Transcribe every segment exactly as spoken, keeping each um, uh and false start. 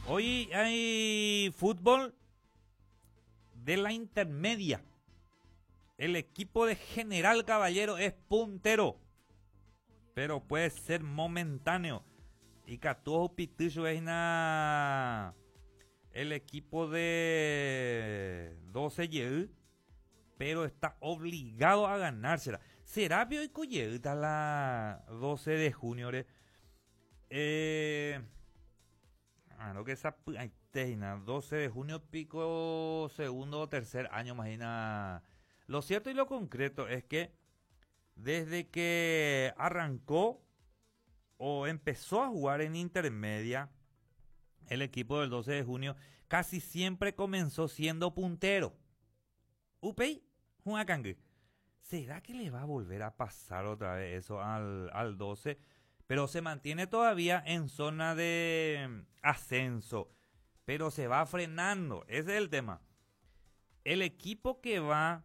Hoy hay fútbol de la intermedia. El equipo de General Caballero es puntero, pero puede ser momentáneo. Y Catujo Pitucho es na... el equipo de doce Y, pero está obligado a ganársela. ¿Será que hoy coyeta la doce de junio? Eh... Ah, no, que esa ay, teina, doce de junio pico segundo o tercer año, imagina. Lo cierto y lo concreto es que desde que arrancó o empezó a jugar en intermedia, el equipo del doce de junio casi siempre comenzó siendo puntero. Upey, Juacangue. ¿Será que le va a volver a pasar otra vez eso al, al doce? Pero se mantiene todavía en zona de ascenso, pero se va frenando. Ese es el tema. El equipo que va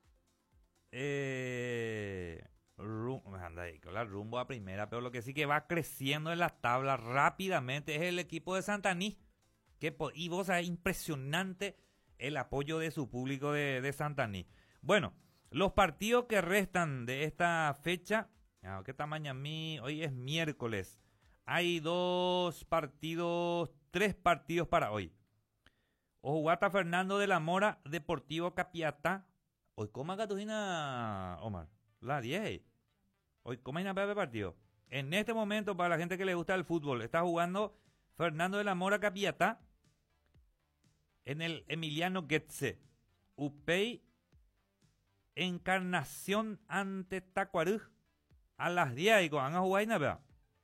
eh, rumbo, anda ahí, rumbo a primera, pero lo que sí que va creciendo en la tabla rápidamente es el equipo de Santaní. Que, y vos sabés, impresionante el apoyo de su público de, de Santaní. Bueno, los partidos que restan de esta fecha... ¿Qué tamaño a mí? Hoy es miércoles. Hay dos partidos, tres partidos para hoy. Ojuata Fernando de la Mora, Deportivo Capiatá. Hoy coma Catujina, Omar. La diez. Hoy coma una pepe partido. En este momento, para la gente que le gusta el fútbol, está jugando Fernando de la Mora Capiatá en el Emiliano Getze. Upey Encarnación ante Tacuarú. A las diez y van a jugar nada.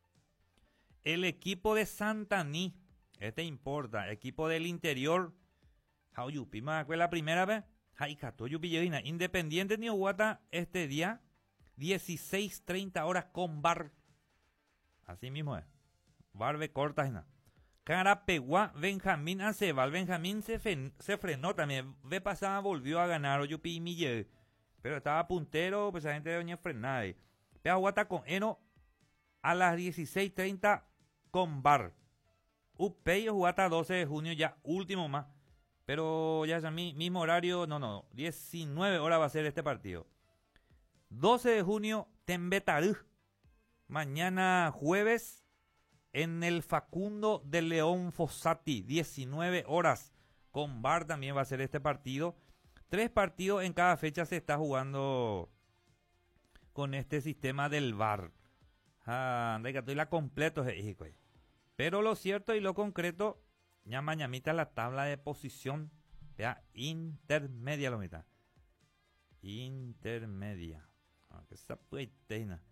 El equipo de Santaní, este importa, equipo del interior, Jauyupima, fue la primera vez, Jaicatoyupillevina, Independiente ni Oguata este día, dieciséis treinta horas con Bar. Así mismo es. Barbe corta, Carapeguá, Benjamín Acebal, Benjamín se, fen, se frenó también, ve pasada volvió a ganar, Oyupi y Mille, pero estaba puntero, pues la gente de Doña Frenada. Peahuata con Eno a las dieciséis treinta con Bar. Upey Juata doce de junio, ya último más. Pero ya es a mí, mismo horario, no, no, diecinueve horas va a ser este partido. doce de junio, Tembetarú. Mañana jueves en el Facundo de León Fossati, diecinueve horas. Con Bar también va a ser este partido. Tres partidos en cada fecha se está jugando con este sistema del V A R. Ah, de que estoy la completo, pero lo cierto y lo concreto, ñama ñamita la tabla de posición, vea, intermedia lo mitad. Intermedia. Ah, que esa pueiteina.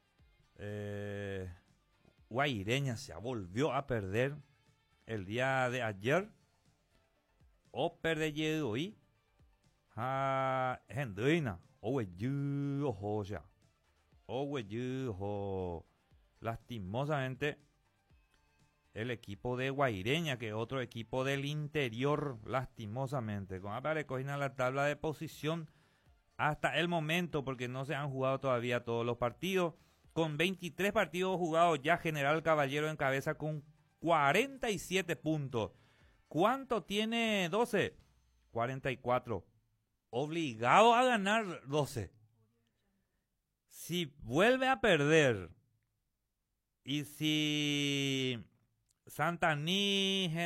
Eh, Guaireña se volvió a perder el día de ayer. O perder hoy. Ah, Henduina. Owe yu, ojo, ya. Owe yu, ojo. Lastimosamente, el equipo de Guaireña, que es otro equipo del interior, lastimosamente. Con Apare cogina la tabla de posición hasta el momento, porque no se han jugado todavía todos los partidos. Con veintitrés partidos jugados, ya General Caballero en cabeza con cuarenta y siete puntos. ¿Cuánto tiene doce? cuarenta y cuatro. Obligado a ganar doce. Si vuelve a perder y si Santaní